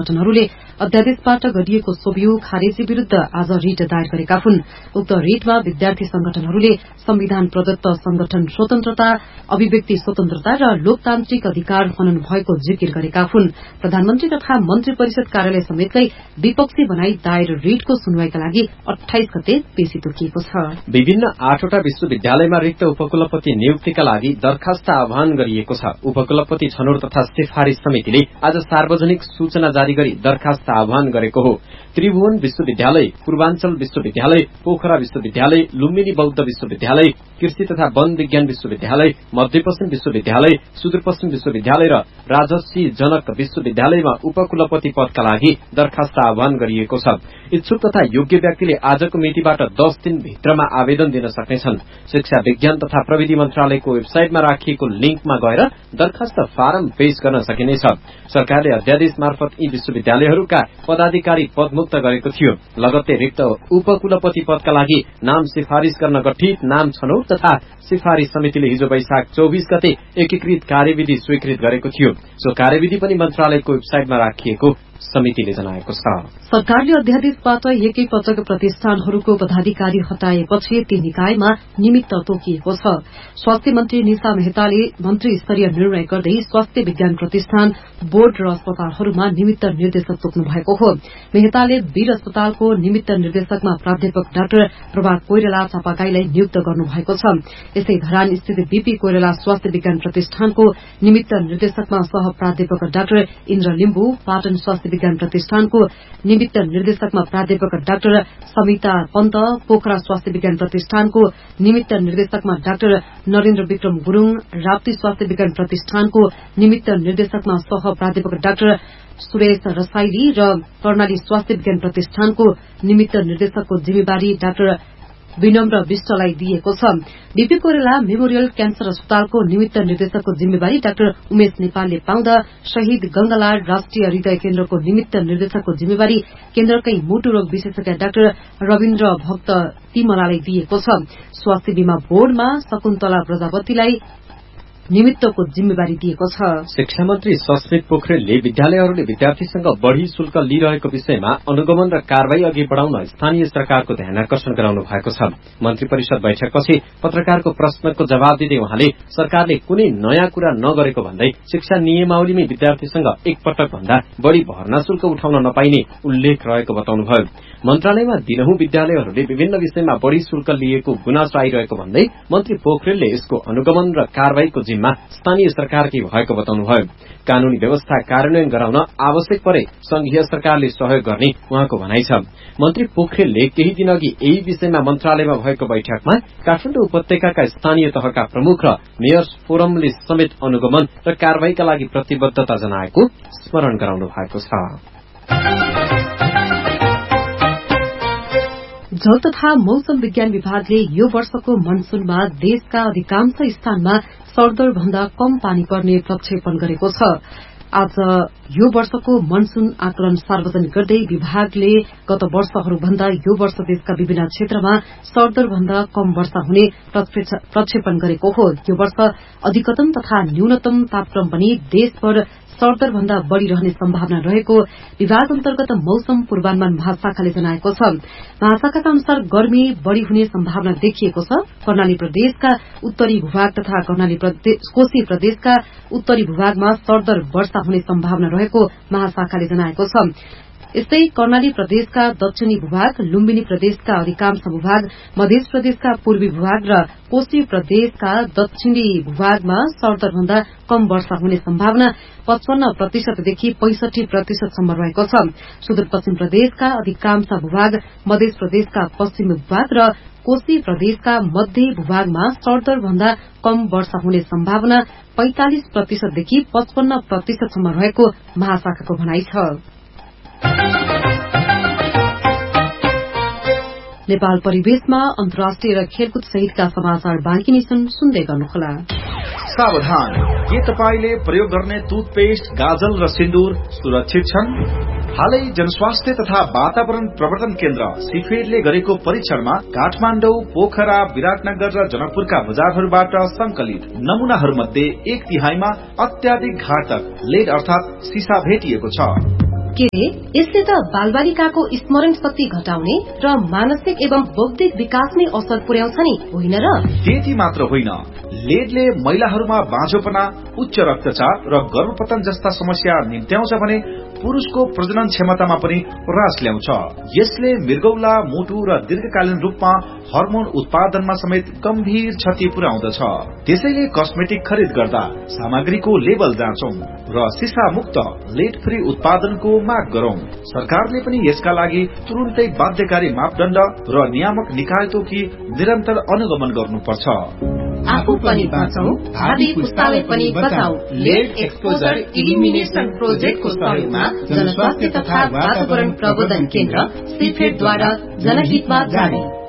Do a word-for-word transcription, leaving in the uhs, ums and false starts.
संगठनहरूले अध्यादेशबाट गरिएको सोभियो खारेजी विरूद्ध आज रिट दायर गरेका हुन्। उक्त रिटमा विद्यार्थी संगठनहरूले संविधान प्रदत्त संगठन स्वतन्त्रता, अभिव्यक्ति स्वतन्त्रता र लोकतान्त्रिक अधिकार हनन भएको जिकिर गरेका हुन्। प्रधानमन्त्री तथा मन्त्री परिषद कार्यालय समेतलाई विपक्षी बनाई दायर रिटको सुनवाईका लागि अठाइस गते पेशी तोकिएको छ। विभिन्न आठवटा विश्वविद्यालयमा रिक्त उपकुलपति नियुक्तिका लागि दरखास्त आह्वान गरिएको छ। उपकुलपति छनौट तथा सिफारिश समितिले आज सार्वजनिक सूचना जारी गरी दरखास्त आह्वान गरेको हो। त्रिभुवन विश्वविद्यालय, पूर्वाञ्चल विश्वविद्यालय, पोखरा विश्वविद्यालय, लुम्बिनी बौद्ध विश्वविद्यालय, कृषि तथा वन विज्ञान विश्वविद्यालय, मध्यपश्चिम विश्वविद्यालय, सुदूरपश्चिम विश्वविद्यालय र राजर्षि जनक विश्वविद्यालयमा उपकुलपति पदका लागि दरखास्त आह्वान गरिएको छ। इच्छुक तथा योग्य व्यक्तिले आजको मितिबाट दस दिन भित्रमा आवेदन दिन सक्नेछन्। शिक्षा विज्ञान तथा प्रविधि मन्त्रालयको वेबसाइटमा राखिएको लिंकमा गएर दरखास्त फारम पेश गर्न सकिनेछ। सरकारले अध्यादेश मार्फत यी विश्वविद्यालयहरूका पदाधिकारी पदमुक्त गरेको थियो। लगत्तै रिक्त उपकुलपति पदका लागि नाम सिफारिश गर्न गठित नाम छनौट तथा सिफारिश समितिले हिजो वैशाख चौबीस गते एकीकृत कार्यविधि स्वीकृत गरेको थियो। सो कार्यविधि पनि मन्त्रालयको वेबसाइटमा राखिएको समितिले जनाएको छ। सरकारले अध्यादेशबाट एकै पटक प्रतिष्ठानहरूको पदाधिकारी हटाएपछि ती निकायमा निमित्त तोकिएको छ। स्वास्थ्य मन्त्री निशा मेहताले मन्त्री स्तरीय निर्णय गर्दै स्वास्थ्य विज्ञान प्रतिष्ठान, बोर्ड र अस्पतालहरूमा निमित्त निर्देशक तोक्नु भएको हो। मेहताले वीर अस्पतालको निमित्त निर्देशकमा प्राध्यापक डाक्टर प्रभात कोइराला चापागाईलाई नियुक्त गर्नुभएको छ। यसै धरान स्थित बीपी कोइराला स्वास्थ्य विज्ञान प्रतिष्ठानको निमित्त निर्देशकमा सह प्राध्यापक डाक्टर इन्द्र लिम्बू, पाटन स्वास्थ्य विज्ञान प्रतिष्ठानको निमित्त निर्देशकमा प्राध्यापक डाक्टर समिता पन्त, पोखरा स्वास्थ्य विज्ञान प्रतिष्ठानको निमित्त निर्देशकमा डाक्टर नरेन्द्र विक्रम गुरूङ, राप्ती स्वास्थ्य विज्ञान प्रतिष्ठानको निमित्त निर्देशकमा सह प्राध्यापक डाक्टर सुरेश रसाइली र कर्णाली स्वास्थ्य विज्ञान प्रतिष्ठानको निमित्त निर्देशकको जिम्मेवारी डाक्टर विनम्र विष्टलाई दिएको छ। बीपी कोइराला मेमोरियल क्यान्सर अस्पतालको निमित्त निर्देशकको जिम्मेवारी डाक्टर उमेश नेपालले पाउँदा शहीद गंगालाल राष्ट्रिय हृदय केन्द्रको निमित्त निर्देशकको जिम्मेवारी केन्द्रकै मुटु रोग विशेषज्ञ डाक्टर रविन्द्र भक्त तिमलालाई दिएको छ। स्वास्थ्य बीमा बोर्डमा शकुन्तला प्रजापतिलाई निमित्तको जिम्मेवारी दिएको छ। शिक्षा मन्त्री सस्मित पोखरेलले विद्यालयहरूले विद्यार्थीसँग बढ़ी शुल्क लिइरहेको विषयमा अनुगमन र कारवाही अघि बढ़ाउन स्थानीय सरकारको ध्यानकर्षण गराउनु भएको छ। मन्त्री परिषद बैठकपछि पत्रकारको प्रश्नको जवाब दिँदै उहाँले सरकारले कुनै नयाँ कुरा नगरेको भन्दै शिक्षा नियमावलीमै विद्यार्थीसँग एकपटक भन्दा बढ़ी भर्ना शुल्क उठाउन नपाइने उल्लेख रहेको बताउनुभयो। मन्त्रालयमा दिनहुँ विद्यालयहरूले विभिन्न विषयमा बढ़ी शुल्क लिएको गुनासो आइरहेको भन्दै मन्त्री पोखरेलले यसको अनुगमन र कारवाहीको जिम्मा स्थानीय सरकारकै भएको बताउनुभयो। कानूनी व्यवस्था कार्यान्वयन गराउन आवश्यक परे संघीय सरकारले सहयोग गर्ने उहाँको भनाइ छ। मन्त्री पोखरेलले केही दिन अघि यही विषयमा मन्त्रालयमा भएको बैठकमा काठमाडौँ उपत्यकाका स्थानीय तहका प्रमुख र मेयर्स फोरमले समेत अनुगमन र कारवाहीका लागि प्रतिबद्धता जनाएको स्मरण गराउनु भएको छ। जल तथा मौसम विज्ञान विभागले यो वर्षको मनसूनमा देशका अधिकांश स्थानमा सरदर भन्दा कम पानी पर्ने प्रक्षेपण गरेको छ। आज यो वर्षको मनसून आकलन सार्वजनिक गर्दै विभागले गत वर्षहरूभन्दा यो वर्ष देशका विभिन्न क्षेत्रमा सरदर भन्दा कम वर्षा हुने प्रक्षेपण गरेको हो। यो वर्ष अधिकतम तथा न्यूनतम तापक्रम पनि देशभर सरदर भन्दा बढ़ी रहने सम्भावना रहेको विभाग अन्तर्गत मौसम पूर्वानुमान महाशाखाले जनाएको छ। महाशाखाका अनुसार गर्मी बढ़ी हुने सम्भावना देखिएको छ। कर्णाली प्रदेशका उत्तरी भूभाग तथा कर्णाली कोशी प्रदेशका उत्तरी भूभागमा सरदर वर्षा हुने सम्भावना रहेको महाशाखाले जनाएको छ। यस्तै कर्णाली प्रदेशका दक्षिणी भूभाग, लुम्बिनी प्रदेशका अधिकांश भूभाग, मध्य प्रदेशका पूर्वी भूभाग र कोशी प्रदेशका दक्षिणी भूभागमा सरदर भन्दा कम वर्षा हुने सम्भावना पचपन्न प्रतिशतदेखि पैंसठी प्रतिशतसम्म रहेको छ। सुदूरपश्चिम प्रदेशका अधिकांश भूभाग, मध्य प्रदेशका पश्चिमी भूभाग र कोशी प्रदेशका मध्य भूभागमा सरदर भन्दा कम वर्षा हुने सम्भावना पैंतालिस प्रतिशतदेखि पचपन्न प्रतिशतसम्म रहेको महाशाखाको भनाइ छ। नेपाल परिवेशमा अन्तर्राष्ट्रिय र खेलकुद सहितका समाचार बाँकी नै छन्, सुन्दै गर्नुहोला। सावधान, के तपाईले प्रयोग गर्ने टुथपेस्ट, गाजल र सिन्दूर सुरक्षित छन्? हालै जनस्वास्थ्य तथा वातावरण प्रवर्तन केन्द्र सिफेडले गरेको परीक्षणमा काठमाडौँ, पोखरा, विराटनगर र जनकपुरका बजारहरूबाट संकलित नमूनाहरूमध्ये एक तिहाईमा अत्याधिक घातक लेड अर्थात सीसा भेटिएको छ। के रे, यसले त बालबालिकाको स्मरण शक्ति घटाउने र मानसिक एवं बौद्धिक विकासमै असर पुर्याउँछ नि, होइन र? त्यति मात्र होइन, लेडले महिलाहरूमा बाँझोपना, उच्च रक्तचाप र गर्भपतन जस्ता समस्या निम्त्याउँछ भने पुरुषको प्रजनन क्षमतामा पनि ह्रास ल्याउँछ। यसले मृगौला, मुटु र दीर्घकालीन रूपमा हर्मोन उत्पादनमा समेत गम्भीर क्षति पुर्याउँदछ। त्यसैले कस्मेटिक खरिद गर्दा सामग्रीको लेबल जाँचौं र सिसा मुक्त लेड फ्री उत्पादनको माग गरौं। सरकारले पनि यसका लागि तुरुन्तै बाध्यकारी मापदण्ड र नियामक निकाय तोकी निरन्तर अनुगमन गर्नुपर्छ। आफू पनि बचाऊ, भावी पुस्तालाई पनि बचाऊ। लेड एक्सपोजर इलिमिनेसन प्रोजेक्टको सहयोगमा जनस्वास्थ्य तथा वातावरण प्रबोधन केन्द्र सिफेडद्वारा जनहितमा जारी।